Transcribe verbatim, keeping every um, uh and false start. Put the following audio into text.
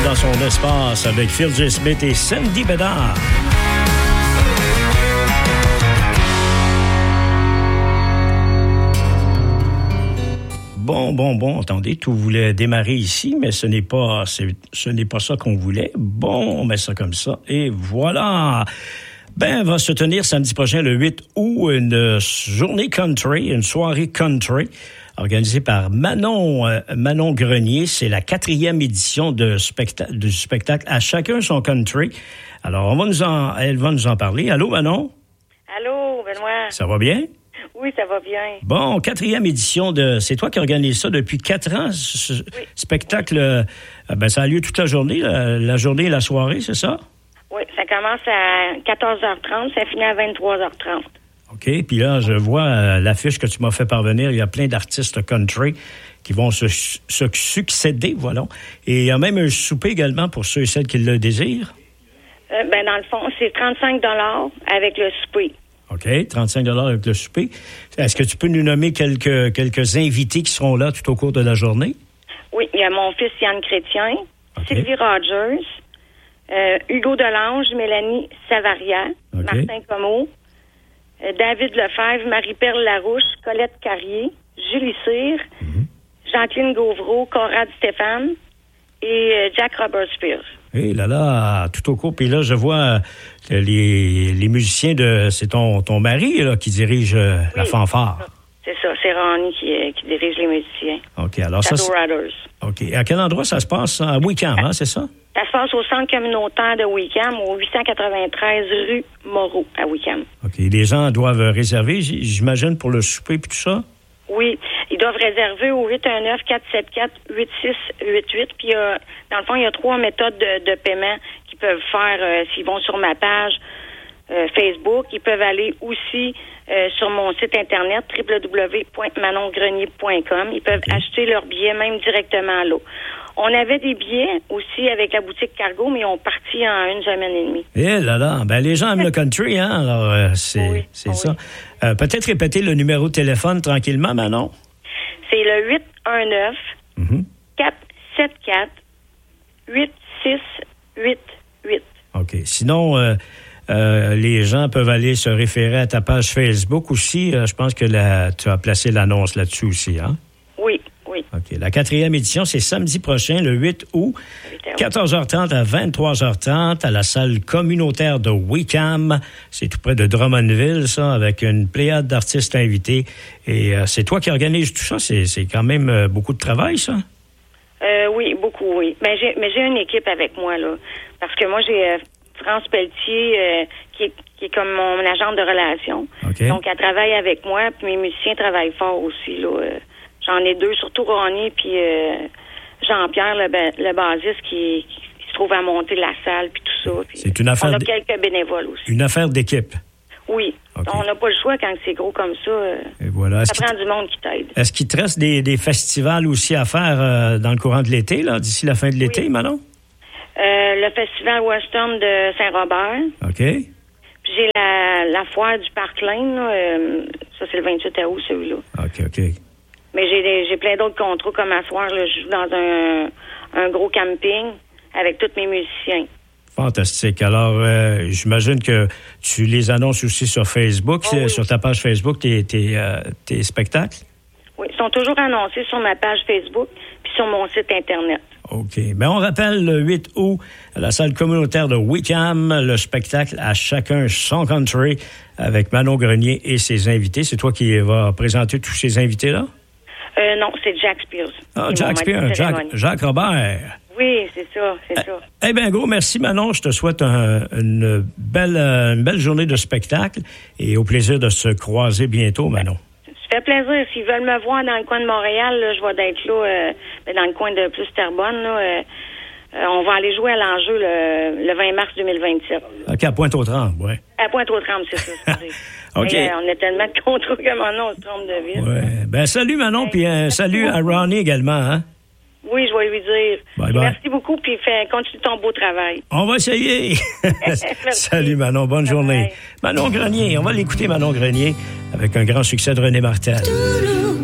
dans son espace avec Phil J. Smith et Sandy Bédard. Bon, bon, bon, attendez, tout voulait démarrer ici, mais ce n'est pas, c'est, ce n'est pas ça qu'on voulait. Bon, on met ça comme ça, et voilà. Ben, va se tenir samedi prochain, le huit août, une journée country, une soirée country, organisée par Manon, euh, Manon Grenier. C'est la quatrième édition de specta- du spectacle À chacun son country. Alors, on va nous en, elle va nous en parler. Allô, Manon? Allô, Benoît? Ça va bien? Oui, ça va bien. Bon, quatrième édition de... C'est toi qui organise ça depuis quatre ans, ce oui. spectacle. Euh, ben, ça a lieu toute la journée, la, la journée et la soirée, c'est ça? Oui, ça commence à quatorze heures trente, ça finit à vingt-trois heures trente. OK, puis là, je vois euh, l'affiche que tu m'as fait parvenir. Il y a plein d'artistes country qui vont se, se succéder, voilà. Et il y a même un souper également pour ceux et celles qui le désirent. Euh, ben, dans le fond, c'est trente-cinq dollars avec le souper. OK, trente-cinq dollars avec le souper. Est-ce que tu peux nous nommer quelques, quelques invités qui seront là tout au cours de la journée? Oui, il y a mon fils Yann Chrétien, okay. Sylvie Rogers, euh, Hugo Delange, Mélanie Savaria, okay. Martin Comeau, euh, David Lefebvre, Marie-Perle Larouche, Colette Carrier, Julie Cyr, mm-hmm. Jacqueline Gauvreau, Conrad Stéphane et euh, Jack Robert-Spears. Hé hey là là, tout au cours. Puis là, je vois euh, les, les musiciens de... C'est ton, ton mari là, qui dirige euh, oui, la fanfare. C'est ça, c'est Ronnie qui, euh, qui dirige les musiciens. OK, alors Shadow ça... Riders. OK. À quel endroit ça se passe? À Wickham, hein, c'est ça? Ça se passe au centre communautaire de Wickham, au huit cent quatre-vingt-treize rue Moreau, à Wickham. OK. Les gens doivent réserver, j'imagine, pour le souper et tout ça? Oui, ils doivent réserver au huit un neuf, quatre sept quatre, huit six huit huit. Puis, euh, dans le fond, il y a trois méthodes de, de paiement qu'ils peuvent faire euh, s'ils vont sur ma page euh, Facebook. Ils peuvent aller aussi euh, sur mon site Internet, w w w point manon grenier point com. Ils peuvent okay. acheter leurs billets même directement là. On avait des billets aussi avec la boutique Cargo, mais ils ont parti en une semaine et demie. Eh là là, ben les gens aiment le country, hein? Alors, euh, c'est, oui, c'est oui. ça. Euh, peut-être répéter le numéro de téléphone tranquillement, Manon? C'est le huit un neuf, mm-hmm. quatre sept quatre, huit six huit huit. OK. Sinon, euh, euh, les gens peuvent aller se référer à ta page Facebook aussi. Euh, je pense que la, tu as placé l'annonce là-dessus aussi, hein? Oui. Oui. OK. La quatrième édition, c'est samedi prochain, le huit août, quatorze heures trente à vingt-trois heures trente, à la salle communautaire de Wickham. C'est tout près de Drummondville, ça, avec une pléiade d'artistes invités. Et euh, c'est toi qui organises tout ça. C'est, c'est quand même euh, beaucoup de travail, ça? Euh, oui, beaucoup, oui. Mais j'ai, mais j'ai une équipe avec moi, là. Parce que moi, j'ai euh, France Pelletier, euh, qui, est, qui est comme mon agente de relations. Okay. Donc, elle travaille avec moi, puis mes musiciens travaillent fort aussi, là. Euh, J'en ai deux, surtout Ronnie puis euh, Jean-Pierre, le, ba- le bassiste, qui, qui se trouve à monter la salle puis tout ça. Puis c'est une affaire. On a d... quelques bénévoles aussi. Une affaire d'équipe. Oui. Okay. On n'a pas le choix quand c'est gros comme ça. Et voilà. Ça prend du monde qui t'aide. Est-ce qu'il te reste des, des festivals aussi à faire euh, dans le courant de l'été, là, d'ici la fin de l'été, oui. Manon? Euh, le Festival Western de Saint-Robert. OK. Puis j'ai la, la foire du Parc Lane, là, euh, ça c'est le vingt-huit août, celui-là. OK, OK. Mais j'ai, des, j'ai plein d'autres contrats comme à soir. Là, je joue dans un, un gros camping avec tous mes musiciens. Fantastique. Alors, euh, j'imagine que tu les annonces aussi sur Facebook, oh, oui. sur ta page Facebook, tes, tes, euh, tes spectacles? Oui, ils sont toujours annoncés sur ma page Facebook puis sur mon site Internet. OK. Bien, on rappelle le huit août, à la salle communautaire de Wickham, le spectacle À chacun son country avec Manon Grenier et ses invités. C'est toi qui vas présenter tous ces invités-là? Euh, non, c'est Jack Spears. Ah, Jack Spears, Jacques, Jacques Robert. Oui, c'est ça, c'est eh, ça. Eh bien, gros, merci Manon. Je te souhaite un, une, belle, une belle journée de spectacle et au plaisir de se croiser bientôt, Manon. Ça fait plaisir. S'ils veulent me voir dans le coin de Montréal, là, je vais être là, euh, dans le coin de plus Terrebonne. Là, euh, euh, on va aller jouer à l'enjeu le, le vingt mars deux mille vingt-sept. OK, à Pointe-aux-Trembles, oui. À Pointe-aux-Trembles, c'est ça. OK. Et, euh, on a tellement de contrats que maintenant on se trompe de ville. Ouais. Ben, salut Manon, puis un salut à Ronnie également, hein? Oui, je vais lui dire. Bye bye. Merci beaucoup, puis fais, continue ton beau travail. On va essayer. Salut Manon, bonne bye journée. Bye. Manon Grenier, on va l'écouter Manon Grenier avec un grand succès de René Martel.